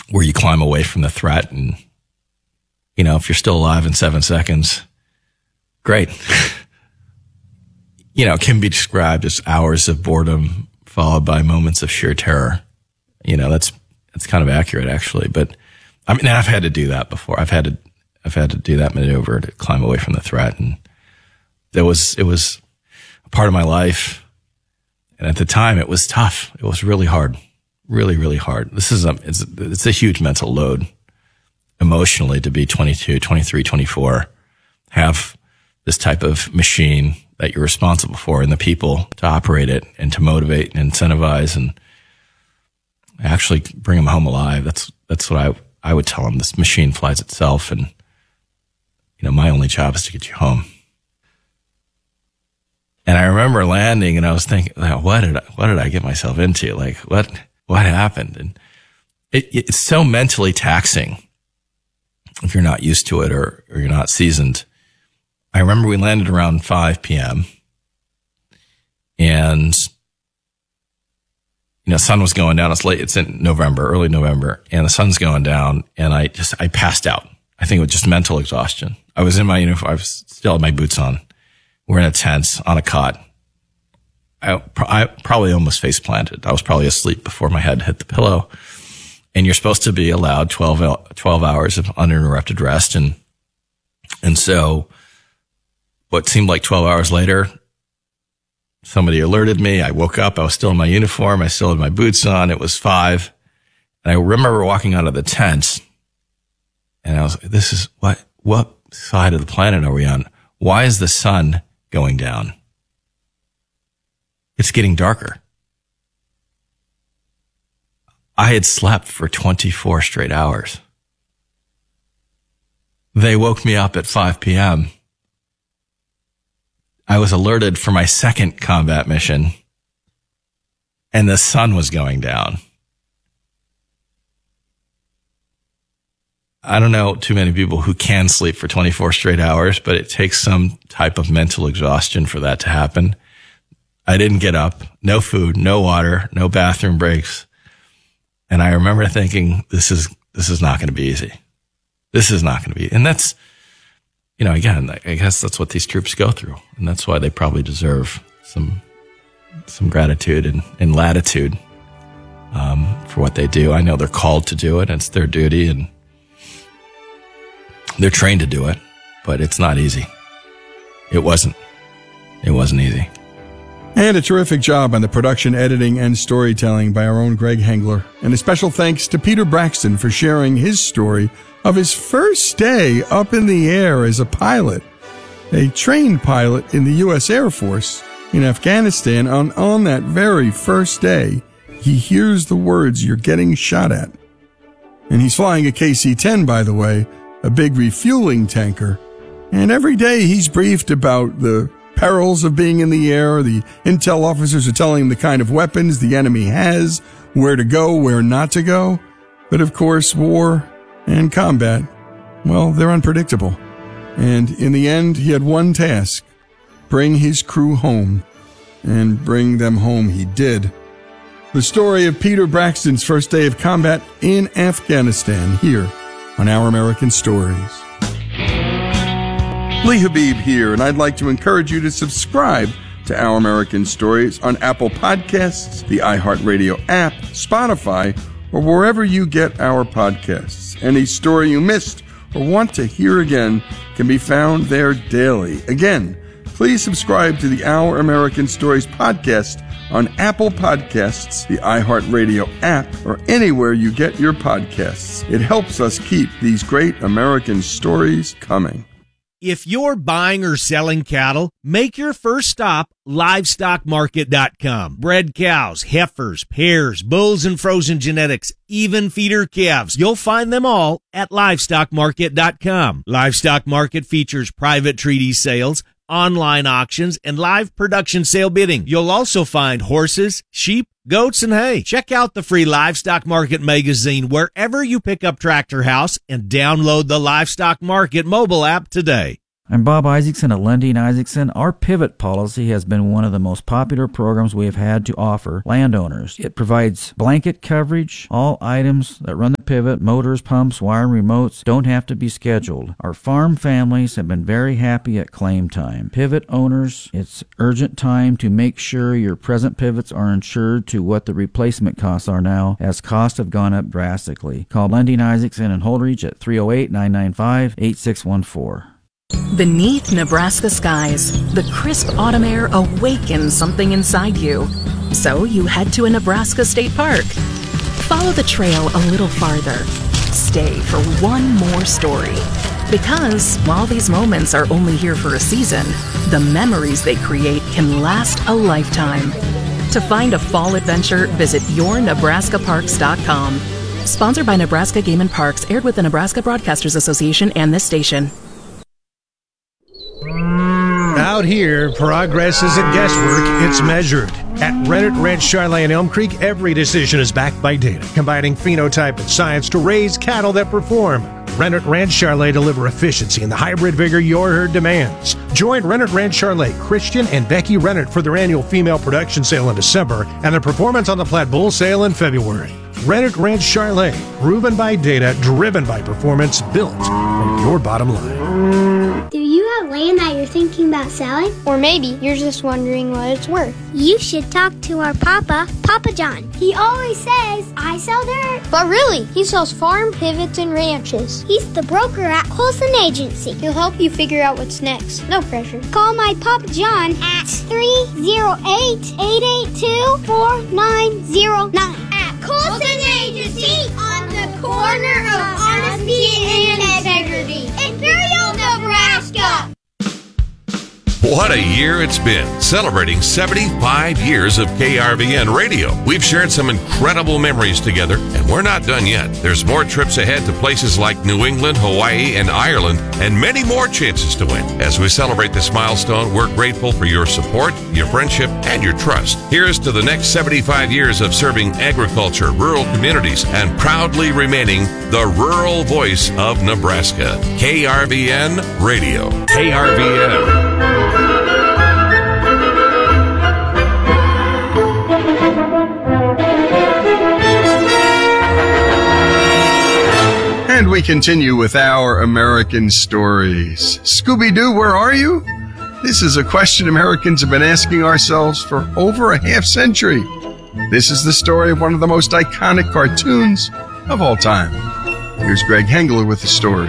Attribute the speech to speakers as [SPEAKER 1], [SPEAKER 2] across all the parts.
[SPEAKER 1] where you climb away from the threat. And, if you're still alive in 7 seconds, great. It can be described as hours of boredom followed by moments of sheer terror. That's kind of accurate, actually. But I mean, I've had to do that before. I've had to do that maneuver to climb away from the threat. And it was a part of my life. And at the time, it was tough. It was really hard, really, really hard. It's a huge mental load emotionally to be 22, 23, 24, have this type of machine that you're responsible for and the people to operate it and to motivate and incentivize and actually bring them home alive. That's what I would tell them. This machine flies itself, and, my only job is to get you home. And I remember landing, and I was thinking, what did I get myself into? Like, what happened? And it's so mentally taxing if you're not used to it or you're not seasoned. I remember we landed around 5 p.m. and, sun was going down. It's late. It's in November, early November, and the sun's going down, and I passed out. I think it was just mental exhaustion. I was in my uniform. I was still had my boots on. We're in a tent on a cot. I probably almost face planted. I was probably asleep before my head hit the pillow. And you're supposed to be allowed 12 hours of uninterrupted rest. And so what seemed like 12 hours later, somebody alerted me. I woke up. I was still in my uniform. I still had my boots on. It was 5. And I remember walking out of the tent, and I was like, this is what side of the planet are we on? Why is the sun going down? It's getting darker. I had slept for 24 straight hours. They woke me up at 5 p.m. I was alerted for my second combat mission, and the sun was going down. I don't know too many people who can sleep for 24 straight hours, but it takes some type of mental exhaustion for that to happen. I didn't get up, no food, no water, no bathroom breaks. And I remember thinking, this is not going to be easy. This is not going to be. And that's, again, I guess that's what these troops go through. And that's why they probably deserve some gratitude and latitude, for what they do. I know they're called to do it. And it's their duty, and they're trained to do it, but it's not easy. It wasn't easy.
[SPEAKER 2] And a terrific job on the production, editing, and storytelling by our own Greg Hengler. And a special thanks to Peter Braxton for sharing his story of his first day up in the air as a pilot, a trained pilot in the U.S. Air Force in Afghanistan. On that very first day, he hears the words, "You're getting shot at." And he's flying a KC-10, by the way, a big refueling tanker. And every day he's briefed about the perils of being in the air. The intel officers are telling him the kind of weapons the enemy has, where to go, where not to go. But of course, war and combat, well, they're unpredictable. And in the end, he had one task: bring his crew home. And bring them home he did. The story of Peter Braxton's first day of combat in Afghanistan, here on Our American Stories. Lee Habib here, and I'd like to encourage you to subscribe to Our American Stories on Apple Podcasts, the iHeartRadio app, Spotify, or wherever you get our podcasts. Any story you missed or want to hear again can be found there daily. Again, please subscribe to the Our American Stories podcast on Apple Podcasts, the iHeartRadio app, or anywhere you get your podcasts. It helps us keep these great American stories coming.
[SPEAKER 3] If you're buying or selling cattle, make your first stop LivestockMarket.com. Bred cows, heifers, pairs, bulls, and frozen genetics, even feeder calves. You'll find them all at LivestockMarket.com. Livestock Market features private treaty sales, online auctions, and live production sale bidding. You'll also find horses, sheep, goats, and hay. Check out the free Livestock Market magazine wherever you pick up Tractor House and download the Livestock Market mobile app today.
[SPEAKER 4] I'm Bob Isaacson at Lundy & Isaacson. Our Pivot policy has been one of the most popular programs we have had to offer landowners. It provides blanket coverage. All items that run the Pivot, motors, pumps, wire, and remotes, don't have to be scheduled. Our farm families have been very happy at claim time. Pivot owners, it's urgent time to make sure your present pivots are insured to what the replacement costs are now, as costs have gone up drastically. Call Lundy & Isaacson in Holdridge at 308-995-8614.
[SPEAKER 5] Beneath Nebraska skies, the crisp autumn air awakens something inside you. So you head to a Nebraska state park. Follow the trail a little farther. Stay for one more story. Because while these moments are only here for a season, the memories they create can last a lifetime. To find a fall adventure, visit yournebraskaparks.com. Sponsored by Nebraska Game and Parks, aired with the Nebraska Broadcasters Association and this station.
[SPEAKER 6] Out here, progress isn't guesswork, it's measured. At Rennet Ranch Charlet in Elm Creek, every decision is backed by data, combining phenotype and science to raise cattle that perform. Rennet Ranch Charlet deliver efficiency and the hybrid vigor your herd demands. Join Rennet Ranch Charlet, Christian and Becky Rennet for their annual female production sale in December and their performance on the Platte Bull sale in February. Rennet Ranch Charlet, proven by data, driven by performance, built for your bottom line.
[SPEAKER 7] Do you have land that you're thinking about selling? Or maybe you're just wondering what it's worth. You should talk to our Papa John. He always says, I sell dirt. But really, he sells farm pivots and ranches. He's the broker at Colson Agency. He'll help you figure out what's next. No pressure. Call my Papa John at 308-882-4909. At Colson Agency on the corner of honesty and integrity. Imperial, Nebraska.
[SPEAKER 8] What a year it's been, celebrating 75 years of KRVN radio. We've shared some incredible memories together, and we're not done yet. There's more trips ahead to places like New England, Hawaii, and Ireland, and many more chances to win. As we celebrate this milestone, we're grateful for your support, your friendship, and your trust. Here's to the next 75 years of serving agriculture, rural communities, and proudly remaining the rural voice of Nebraska. KRVN Radio. KRVN.
[SPEAKER 2] And we continue with our American stories. Scooby-Doo, where are you? This is a question Americans have been asking ourselves for over a half century. This is the story of one of the most iconic cartoons of all time. Here's Greg Hengler with the story.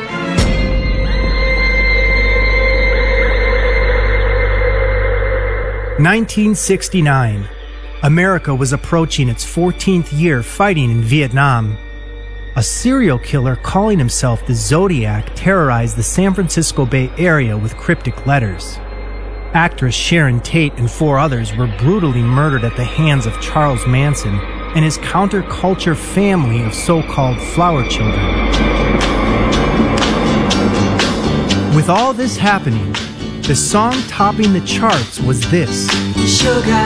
[SPEAKER 9] (1969). America was approaching its 14th year fighting in Vietnam. A serial killer calling himself the Zodiac terrorized the San Francisco Bay Area with cryptic letters. Actress Sharon Tate and 4 others were brutally murdered at the hands of Charles Manson and his counterculture family of so-called flower children. With all this happening, the song topping the charts was this.
[SPEAKER 10] Sugar,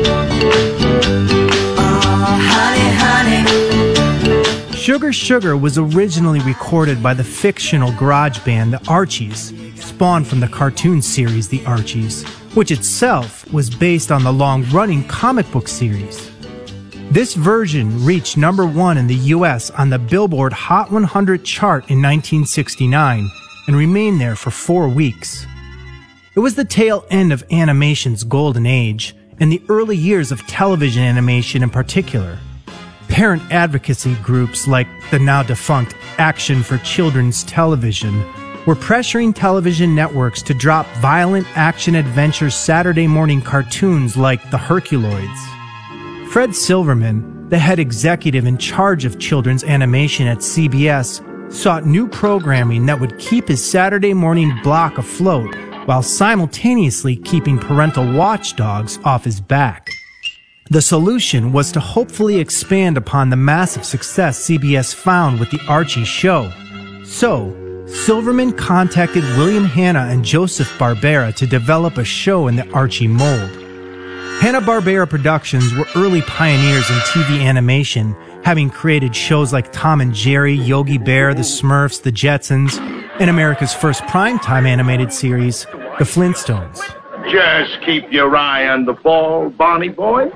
[SPEAKER 10] oh honey, honey.
[SPEAKER 9] Sugar Sugar was originally recorded by the fictional garage band The Archies, spawned from the cartoon series The Archies, which itself was based on the long-running comic book series. This version reached number 1 in the U.S. on the Billboard Hot 100 chart in 1969 and remained there for 4 weeks. It was the tail end of animation's golden age and the early years of television animation in particular. Parent advocacy groups like the now-defunct Action for Children's Television were pressuring television networks to drop violent action-adventure Saturday morning cartoons like The Herculoids. Fred Silverman, the head executive in charge of children's animation at CBS, sought new programming that would keep his Saturday morning block afloat while simultaneously keeping parental watchdogs off his back. The solution was to hopefully expand upon the massive success CBS found with the Archie show. So, Silverman contacted William Hanna and Joseph Barbera to develop a show in the Archie mold. Hanna-Barbera Productions were early pioneers in TV animation, having created shows like Tom and Jerry, Yogi Bear, The Smurfs, The Jetsons, and America's first primetime animated series, The Flintstones.
[SPEAKER 11] Just keep your eye on the ball, Bonnie boy.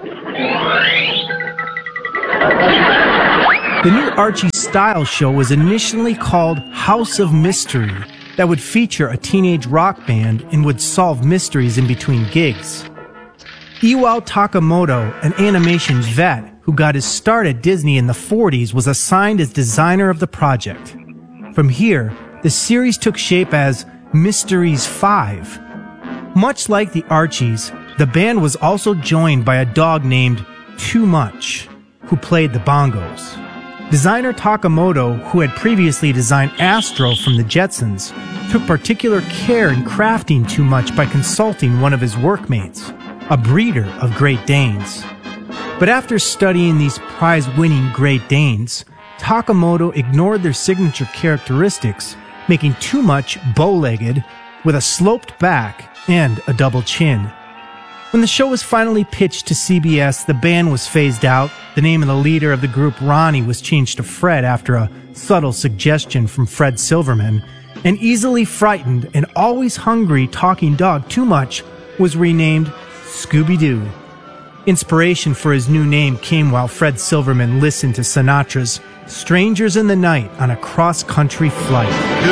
[SPEAKER 9] The new Archie style show was initially called House of Mystery, that would feature a teenage rock band and would solve mysteries in between gigs. Iwao Takamoto, an animation vet who got his start at Disney in the 40s, was assigned as designer of the project. From here, the series took shape as Mysteries 5. Much like the Archies, the band was also joined by a dog named Too Much, who played the bongos. Designer Takamoto, who had previously designed Astro from the Jetsons, took particular care in crafting Too Much by consulting one of his workmates, a breeder of Great Danes. But after studying these prize-winning Great Danes, Takamoto ignored their signature characteristics, making Too Much bow-legged, with a sloped back and a double chin. When the show was finally pitched to CBS, the band was phased out. The name of the leader of the group, Ronnie, was changed to Fred after a subtle suggestion from Fred Silverman. An easily frightened and always hungry talking dog, Too Much, was renamed Scooby-Doo. Inspiration for his new name came while Fred Silverman listened to Sinatra's Strangers in the Night on a cross-country flight.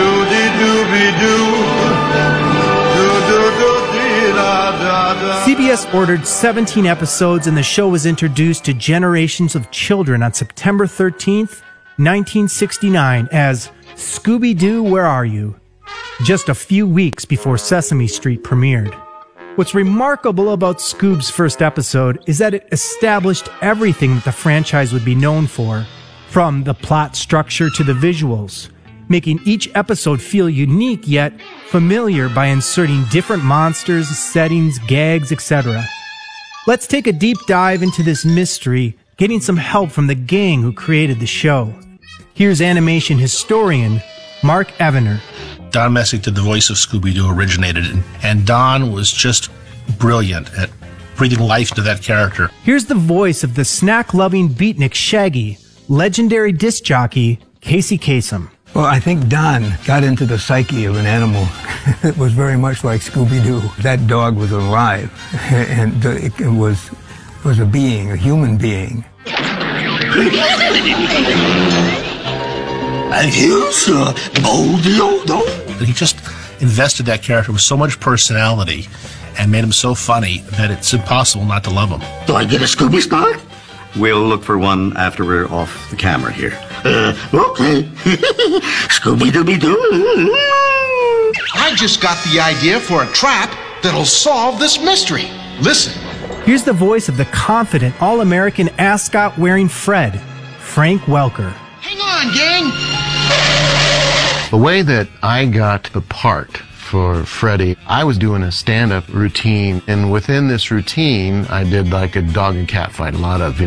[SPEAKER 9] CBS ordered 17 episodes, and the show was introduced to generations of children on September 13th, 1969 as Scooby-Doo, Where Are You?, just a few weeks before Sesame Street premiered. What's remarkable about Scoob's first episode is that it established everything that the franchise would be known for, from the plot structure to the visuals, making each episode feel unique yet familiar by inserting different monsters, settings, gags, etc. Let's take a deep dive into this mystery, getting some help from the gang who created the show. Here's animation historian Mark Evener.
[SPEAKER 12] Don Messick did the voice of Scooby-Doo, originated it, and Don was just brilliant at breathing life to that character.
[SPEAKER 9] Here's the voice of the snack-loving beatnik Shaggy, legendary disc jockey Casey Kasem.
[SPEAKER 13] Well, I think Don got into the psyche of an animal that was very much like Scooby-Doo. That dog was alive, and it was a being, a human being.
[SPEAKER 12] And he just invested that character with so much personality and made him so funny that it's impossible not to love him.
[SPEAKER 14] Do I get a Scooby star? We'll look for one after we're off the camera here. Okay. Scooby-Dooby-Doo.
[SPEAKER 15] I just got the idea for a trap that'll solve this mystery. Listen.
[SPEAKER 9] Here's the voice of the confident, all-American ascot-wearing Fred, Frank Welker.
[SPEAKER 15] Hang on, gang.
[SPEAKER 16] The way that I got the part for Freddy, I was doing a stand-up routine, and within this routine, I did like a dog and cat fight, a lot of,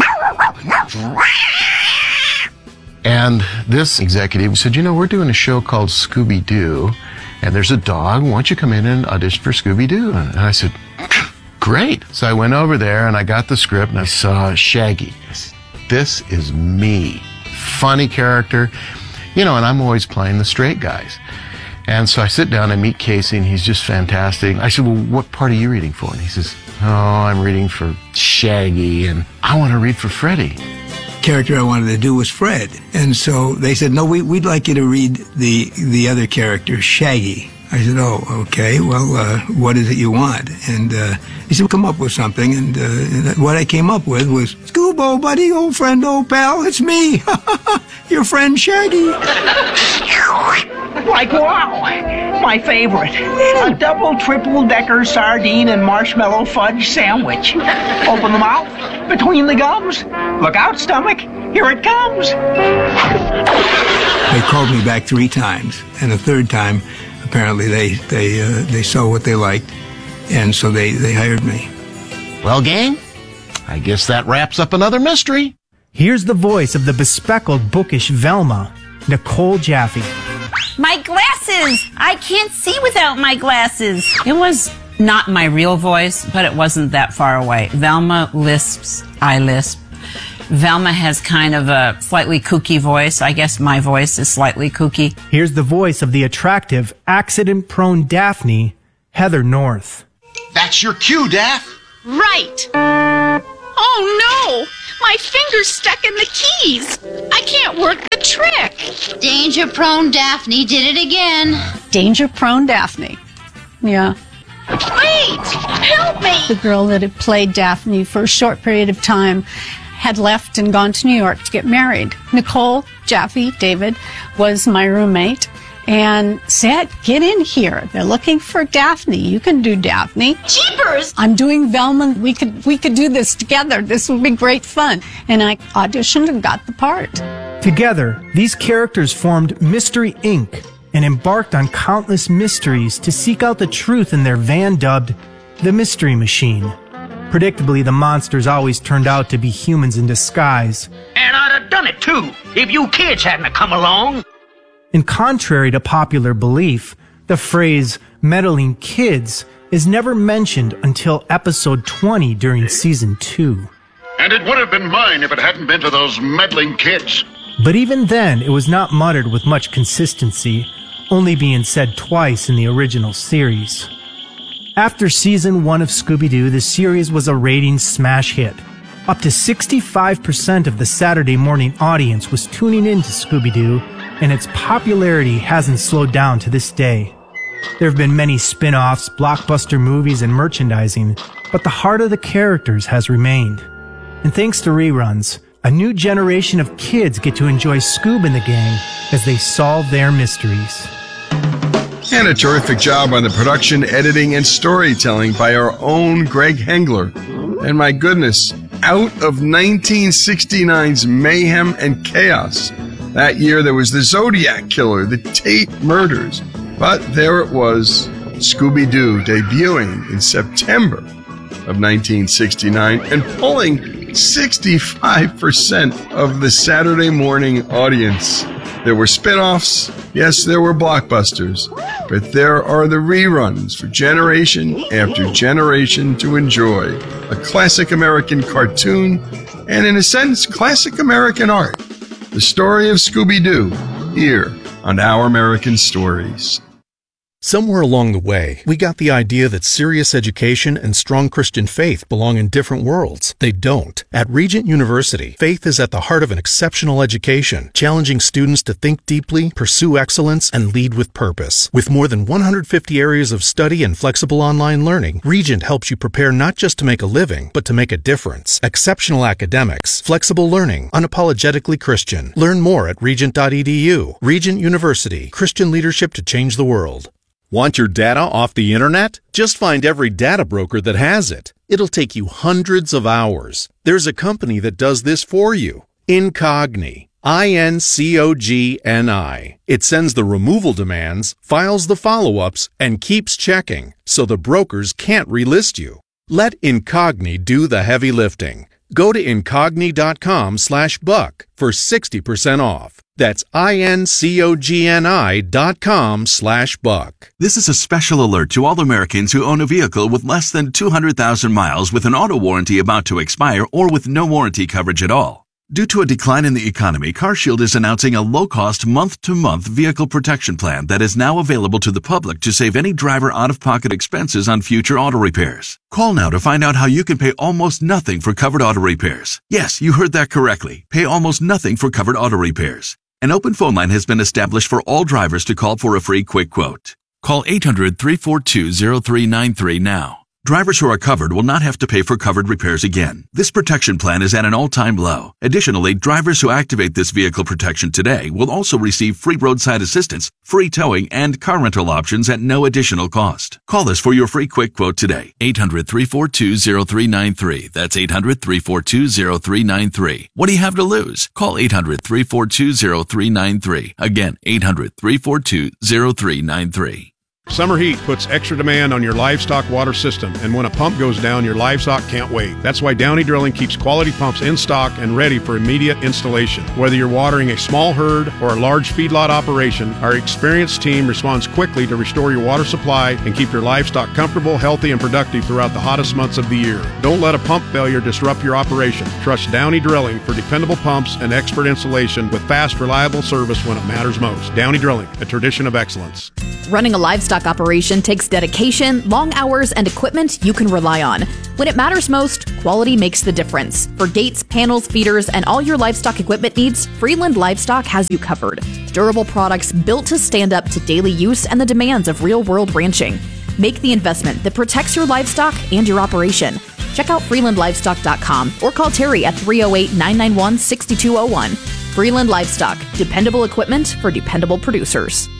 [SPEAKER 16] And this executive said, we're doing a show called Scooby-Doo, and there's a dog. Why don't you come in and audition for Scooby-Doo? And I said, great. So I went over there, and I got the script, and I saw Shaggy. This is me. Funny character, and I'm always playing the straight guys. And so I sit down and meet Casey, and he's just fantastic. I said, well, what part are you reading for? And he says, I'm reading for Shaggy, and I want to read for Freddy.
[SPEAKER 13] Character I wanted to do was Fred. And so they said, no, we'd like you to read the other character, Shaggy. I said, oh, okay, well, what is it you want? And he said, come up with something. And what I came up with was, Scoobo, buddy, old friend, old pal, it's me, your friend Shaggy.
[SPEAKER 17] Like, wow, my favorite. A double, triple-decker sardine and marshmallow fudge sandwich. Open the mouth, between the gums. Look out, stomach, here it comes.
[SPEAKER 13] They called me back 3 times, and the third time, apparently they saw what they liked, and so they hired me.
[SPEAKER 16] Well, gang, I guess that wraps up another mystery.
[SPEAKER 9] Here's the voice of the bespectacled, bookish Velma, Nicole Jaffe.
[SPEAKER 18] My glasses! I can't see without my glasses. It was not my real voice, but it wasn't that far away. Velma lisps, I lisp. Velma has kind of a slightly kooky voice. I guess my voice is slightly kooky.
[SPEAKER 9] Here's the voice of the attractive, accident-prone Daphne, Heather North.
[SPEAKER 15] That's your cue, Daph.
[SPEAKER 19] Right. Oh no! My finger's stuck in the keys. I can't work the trick.
[SPEAKER 20] Danger-prone Daphne did it again.
[SPEAKER 21] Danger-prone Daphne. Yeah.
[SPEAKER 19] Wait! Help me!
[SPEAKER 21] The girl that had played Daphne for a short period of time had left and gone to New York to get married. Nicole Jaffe David was my roommate and said, get in here. They're looking for Daphne. You can do Daphne.
[SPEAKER 19] Jeepers!
[SPEAKER 21] I'm doing Velma. We could do this together. This would be great fun. And I auditioned and got the part.
[SPEAKER 9] Together, these characters formed Mystery Inc. and embarked on countless mysteries to seek out the truth in their van dubbed the Mystery Machine. Predictably, the monsters always turned out to be humans in disguise.
[SPEAKER 17] And I'd have done it too, if you kids hadn't come along.
[SPEAKER 9] And contrary to popular belief, the phrase meddling kids is never mentioned until episode 20 during season 2.
[SPEAKER 11] And it would have been mine if it hadn't been to those meddling kids.
[SPEAKER 9] But even then, it was not muttered with much consistency, only being said twice in the original series. After season 1 of Scooby-Doo, the series was a ratings smash hit. Up to 65% of the Saturday morning audience was tuning in to Scooby-Doo, and its popularity hasn't slowed down to this day. There have been many spin-offs, blockbuster movies, and merchandising, but the heart of the characters has remained. And thanks to reruns, a new generation of kids get to enjoy Scoob and the gang as they solve their mysteries.
[SPEAKER 2] And a terrific job on the production, editing, and storytelling by our own Greg Hengler. And my goodness, out of 1969's mayhem and chaos. That year there was the Zodiac Killer, the Tate murders. But there it was, Scooby-Doo debuting in September of 1969 and pulling 65% of the Saturday morning audience. There were spin-offs, yes, there were blockbusters, but there are the reruns for generation after generation to enjoy. A classic American cartoon, and in a sense, classic American art. The story of Scooby-Doo, here on Our American Stories.
[SPEAKER 22] Somewhere along the way, we got the idea that serious education and strong Christian faith belong in different worlds. They don't. At Regent University, faith is at the heart of an exceptional education, challenging students to think deeply, pursue excellence, and lead with purpose. With more than 150 areas of study and flexible online learning, Regent helps you prepare not just to make a living, but to make a difference. Exceptional academics, flexible learning, unapologetically Christian. Learn more at regent.edu. Regent University, Christian leadership to change the world. Want your data off the internet? Just find every data broker that has it. It'll take you hundreds of hours. There's a company that does this for you. Incogni. INCOGNI. It sends the removal demands, files the follow-ups, and keeps checking, so the brokers can't relist you. Let Incogni do the heavy lifting. Go to incogni.com/buck for 60% off. That's incogni.com/buck.
[SPEAKER 23] This is a special alert to all Americans who own a vehicle with less than 200,000 miles with an auto warranty about to expire or with no warranty coverage at all. Due to a decline in the economy, CarShield is announcing a low-cost month-to-month vehicle protection plan that is now available to the public to save any driver out-of-pocket expenses on future auto repairs. Call now to find out how you can pay almost nothing for covered auto repairs. Yes, you heard that correctly. Pay almost nothing for covered auto repairs. An open phone line has been established for all drivers to call for a free quick quote. Call 800-342-0393 now. Drivers who are covered will not have to pay for covered repairs again. This protection plan is at an all-time low. Additionally, drivers who activate this vehicle protection today will also receive free roadside assistance, free towing, and car rental options at no additional cost. Call us for your free quick quote today. 800-342-0393. That's 800-342-0393. What do you have to lose? Call 800-342-0393. Again, 800-342-0393.
[SPEAKER 1] Summer heat puts extra demand on your livestock water system, and when a pump goes down, your livestock can't wait. That's why Downey Drilling keeps quality pumps in stock and ready for immediate installation. Whether you're watering a small herd or a large feedlot operation, our experienced team responds quickly to restore your water supply and keep your livestock comfortable, healthy, and productive throughout the hottest months of the year. Don't let a pump failure disrupt your operation. Trust Downey Drilling for dependable pumps and expert installation with fast, reliable service when it matters most. Downey Drilling, a tradition of excellence.
[SPEAKER 3] Running a livestock operation takes dedication, long hours, and equipment you can rely on. When it matters most, quality makes the difference. For gates, panels, feeders, and all your livestock equipment needs, Freeland Livestock has you covered. Durable products built to stand up to daily use and the demands of real-world ranching. Make the investment that protects your livestock and your operation. Check out freelandlivestock.com or call Terry at 308-991-6201. Freeland Livestock, dependable equipment for dependable producers.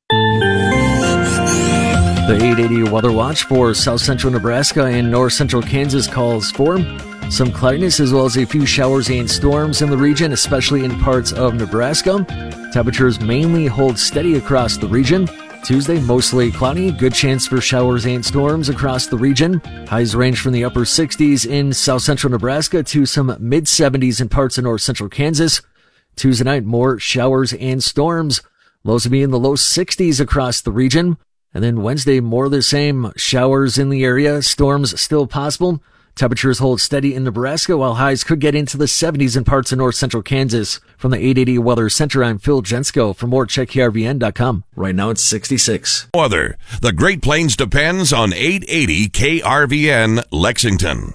[SPEAKER 4] The 880 Weather Watch for south central Nebraska and north central Kansas calls for some cloudiness as well as a few showers and storms in the region, especially in parts of Nebraska. Temperatures mainly hold steady across the region. Tuesday, mostly cloudy, good chance for showers and storms across the region. Highs range from the upper 60s in south central Nebraska to some mid 70s in parts of north central Kansas. Tuesday night, more showers and storms. Lows will be in the low 60s across the region. And then Wednesday, more of the same. Showers in the area, storms still possible. Temperatures hold steady in Nebraska, while highs could get into the 70s in parts of north central Kansas. From the 880 Weather Center, I'm Phil Jensko. For more, check KRVN.com. Right now, it's 66.
[SPEAKER 8] Weather. The Great Plains depends on 880 KRVN Lexington.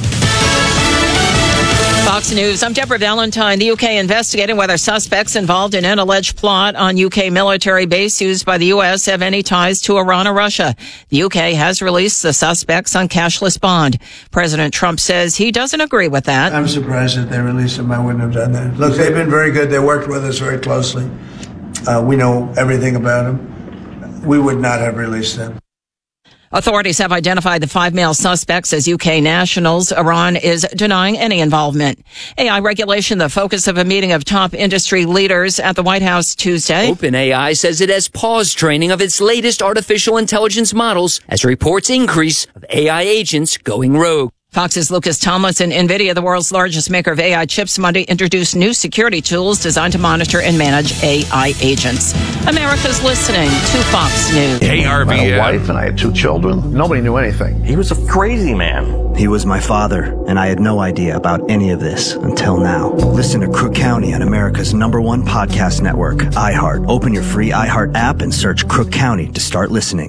[SPEAKER 24] Fox News, I'm Deborah Valentine. The UK investigating whether suspects involved in an alleged plot on UK military base used by the US have any ties to Iran or Russia. The UK has released the suspects on cashless bond. President Trump says he doesn't agree with that.
[SPEAKER 25] I'm surprised that they released them. I wouldn't have done that. Look, they've been very good. They worked with us very closely. We know everything about them. We would not have released them.
[SPEAKER 24] Authorities have identified the 5 male suspects as UK nationals. Iran is denying any involvement. AI regulation, the focus of a meeting of top industry leaders at the White House Tuesday.
[SPEAKER 26] OpenAI says it has paused training of its latest artificial intelligence models as reports increase of AI agents going rogue.
[SPEAKER 24] Fox's Lucas Tomlinson. NVIDIA, the world's largest maker of AI chips, Monday introduced new security tools designed to monitor and manage AI agents. America's listening to Fox News.
[SPEAKER 8] KRVN.
[SPEAKER 27] I had a wife and I had 2 children. Nobody knew anything.
[SPEAKER 28] He was a crazy man.
[SPEAKER 29] He was my father, and I had no idea about any of this until now. Listen to Crook County on America's #1 podcast network, iHeart. Open your free iHeart app and search Crook County to start listening.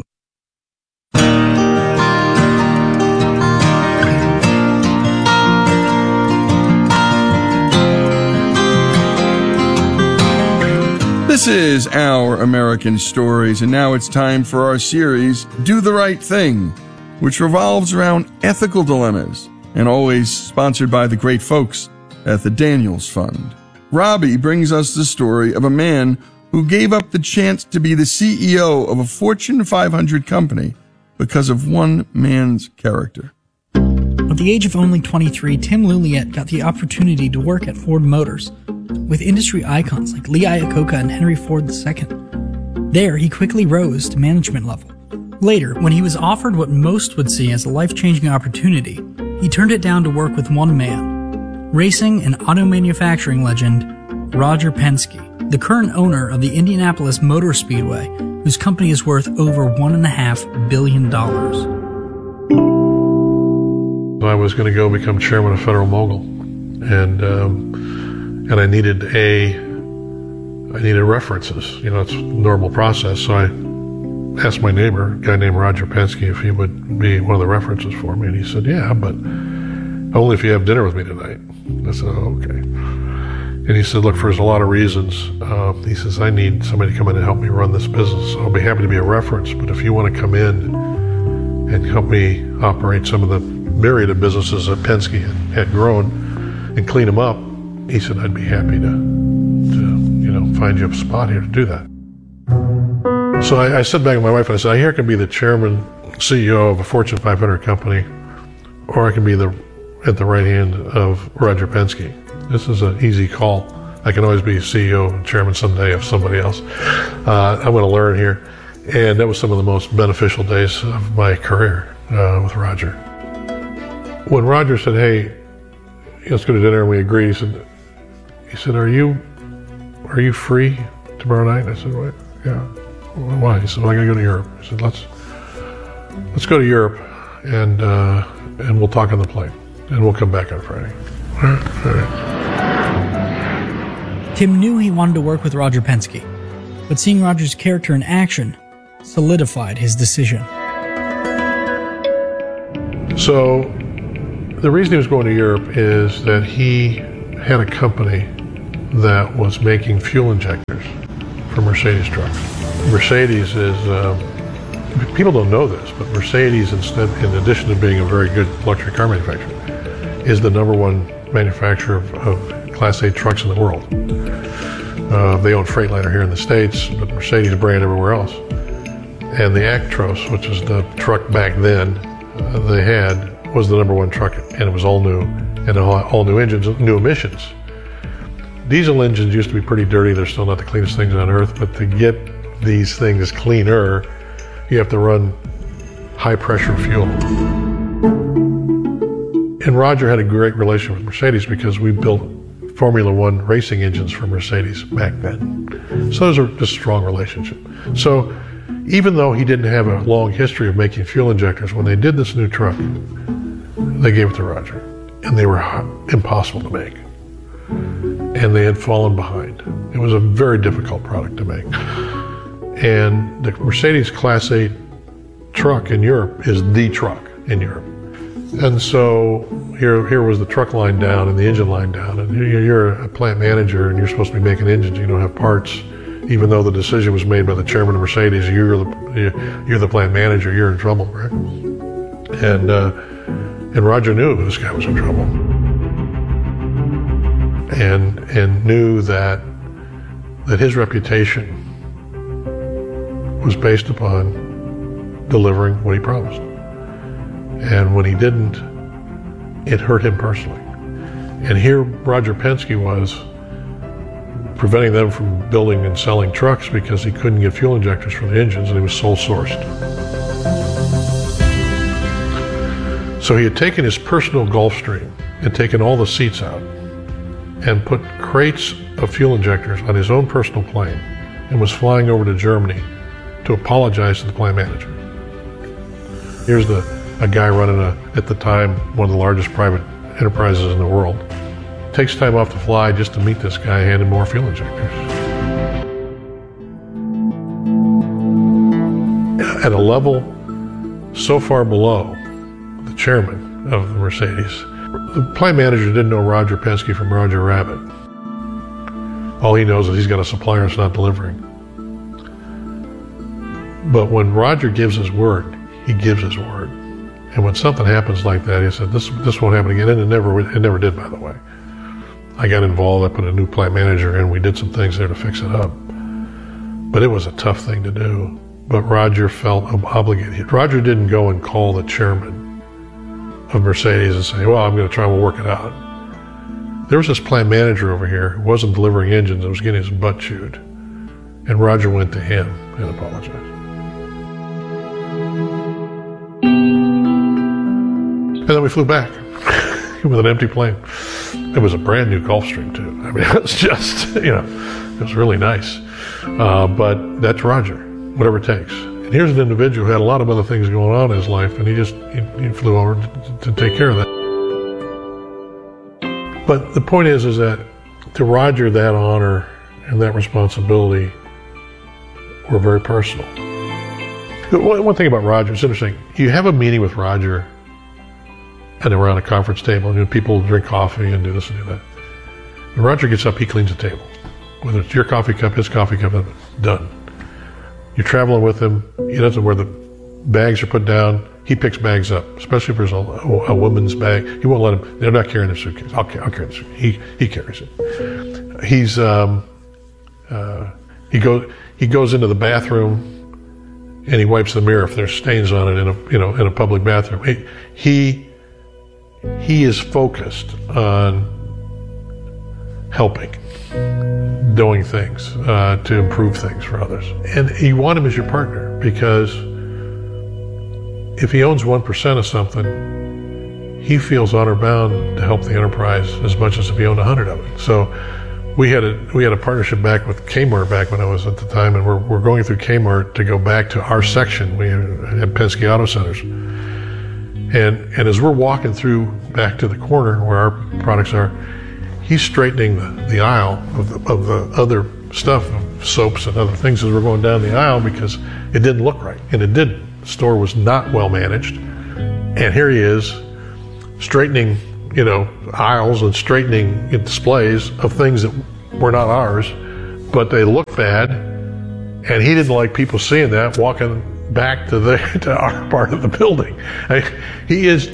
[SPEAKER 2] This is Our American Stories, and now it's time for our series, Do the Right Thing, which revolves around ethical dilemmas, and always sponsored by the great folks at the Daniels Fund. Robbie brings us the story of a man who gave up the chance to be the CEO of a Fortune 500 company because of one man's character.
[SPEAKER 30] At the age of only 23, Tim Luliet got the opportunity to work at Ford Motors with industry icons like Lee Iacocca and Henry Ford II. There, he quickly rose to management level. Later, when he was offered what most would see as a life-changing opportunity, he turned it down to work with one man, racing and auto manufacturing legend Roger Penske, the current owner of the Indianapolis Motor Speedway, whose company is worth over $1.5 billion.
[SPEAKER 31] I was going to go become chairman of Federal Mogul, and I needed references. You know, it's a normal process. So I asked my neighbor, a guy named Roger Penske, if he would be one of the references for me, and he said, "Yeah, but only if you have dinner with me tonight." I said, "Oh, okay." And he said, "Look, there's a lot of reasons." He says, "I need somebody to come in and help me run this business. So I'll be happy to be a reference, but if you want to come in and help me operate some of the myriad of businesses that Penske had grown and clean them up," he said, "I'd be happy to find you a spot here to do that." So I said back to my wife, and I said, "I hear I can be the chairman, CEO of a Fortune 500 company, or I can be at the right hand of Roger Penske. This is an easy call. I can always be CEO and chairman someday of somebody else. I'm going to learn here." And that was some of the most beneficial days of my career with Roger. When Roger said, "Hey, let's go to dinner," and we agreed, he said, "Are you free tomorrow night?" I said, "What? Yeah." "Why?" He said, "Well, I gotta go to Europe." I said, Let's go to Europe and we'll talk on the plane and we'll come back on Friday." All right.
[SPEAKER 30] Tim knew he wanted to work with Roger Penske, but seeing Roger's character in action solidified his decision.
[SPEAKER 31] So the reason he was going to Europe is that he had a company that was making fuel injectors for Mercedes trucks. Mercedes is, people don't know this, but Mercedes, in addition to being a very good luxury car manufacturer, is the #1 manufacturer of Class 8 trucks in the world. They own Freightliner here in the States, but Mercedes brand everywhere else. And the Actros, which is the truck back then they had, was the #1 truck, and it was all new, and all new engines, new emissions. Diesel engines used to be pretty dirty. They're still not the cleanest things on earth, but to get these things cleaner, you have to run high pressure fuel. And Roger had a great relationship with Mercedes because we built Formula One racing engines for Mercedes back then. So there's just a strong relationship. So even though he didn't have a long history of making fuel injectors, when they did this new truck, they gave it to Roger. And they were impossible to make. And they had fallen behind. It was a very difficult product to make. And the Mercedes Class 8 truck in Europe is the truck in Europe. And so here was the truck line down and the engine line down. And you're a plant manager and you're supposed to be making engines. You don't have parts. Even though the decision was made by the chairman of Mercedes, you're the plant manager, you're in trouble, right? And Roger knew this guy was in trouble. And knew that his reputation was based upon delivering what he promised. And when he didn't, it hurt him personally. And here Roger Penske was preventing them from building and selling trucks because he couldn't get fuel injectors for the engines, and he was sole sourced. So he had taken his personal Gulfstream and taken all the seats out and put crates of fuel injectors on his own personal plane and was flying over to Germany to apologize to the plant manager. Here's a guy running at the time, one of the largest private enterprises in the world. Takes time off to fly just to meet this guy, hand him more fuel injectors. At a level so far below the chairman of the Mercedes, the plant manager didn't know Roger Penske from Roger Rabbit. All he knows is he's got a supplier that's not delivering. But when Roger gives his word, he gives his word. And when something happens like that, he said, this won't happen again. And it never did, by the way. I got involved, I put a new plant manager in, we did some things there to fix it up. But it was a tough thing to do. But Roger felt obligated. Roger didn't go and call the chairman of Mercedes and say, well, I'm going to try and we'll work it out. There was this plant manager over here who wasn't delivering engines and was getting his butt chewed. And Roger went to him and apologized. And then we flew back with an empty plane. It was a brand new Gulfstream too. I mean, it was just, it was really nice. But that's Roger, whatever it takes. And here's an individual who had a lot of other things going on in his life, and he flew over to take care of that. But the point is that to Roger, that honor and that responsibility were very personal. One thing about Roger, it's interesting. You have a meeting with Roger, and around a conference table, and people drink coffee and do this and do that. When Roger gets up, he cleans the table. Whether it's your coffee cup, his coffee cup, done. You're traveling with him, he doesn't where the bags are put down, he picks bags up, especially if there's a woman's bag. He won't let them, they're not carrying the suitcase. I'll carry the suitcase. He carries it. He goes into the bathroom and he wipes the mirror if there's stains on it in a public bathroom. He is focused on helping, doing things to improve things for others. And you want him as your partner. because if he owns 1% of something, he feels honor bound to help the enterprise as much as if he owned 100 of it. So we had a partnership back with Kmart back when I was at the time, and we're going through Kmart to go back to our section. We had Penske Auto Centers. And as we're walking through back to the corner where our products are, he's straightening the aisle of the other stuff, of soaps and other things as we're going down the aisle, because it didn't look right, and it didn't. The store was not well managed, and here he is straightening, aisles and straightening displays of things that were not ours, but they look bad, and he didn't like people seeing that walking back to our part of the building. He is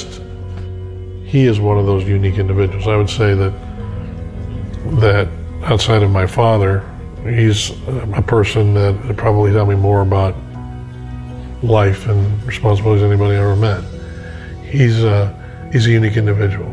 [SPEAKER 31] one of those unique individuals. I would say that outside of my father, he's a person that probably taught me more about life and responsibilities than anybody I ever met. He's a unique individual.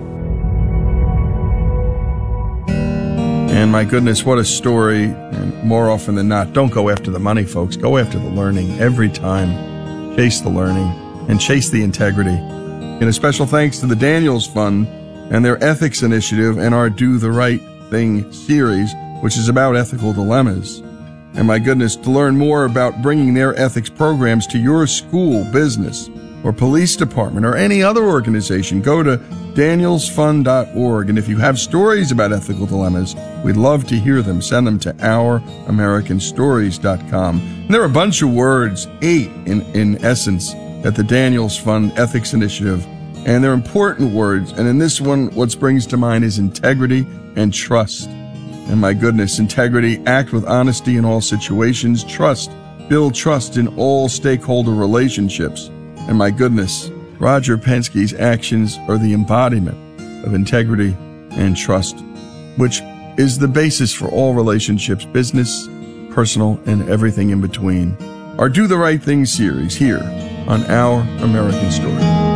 [SPEAKER 2] And my goodness, what a story. And more often than not, don't go after the money, folks. Go after the learning every time. Chase the learning and chase the integrity. And a special thanks to the Daniels Fund and their ethics initiative and our Do the Right Thing series, which is about ethical dilemmas. And my goodness, to learn more about bringing their ethics programs to your school, business, or police department, or any other organization, go to danielsfund.org. And if you have stories about ethical dilemmas, we'd love to hear them. Send them to ouramericanstories.com. And there are a bunch of words, 8 in essence, at the Daniels Fund Ethics Initiative. And they're important words. And in this one, what springs to mind is integrity and trust. And my goodness, integrity, act with honesty in all situations, trust, build trust in all stakeholder relationships. And my goodness, Roger Penske's actions are the embodiment of integrity and trust, which is the basis for all relationships, business, personal, and everything in between. Our Do the Right Thing series here on Our American Story.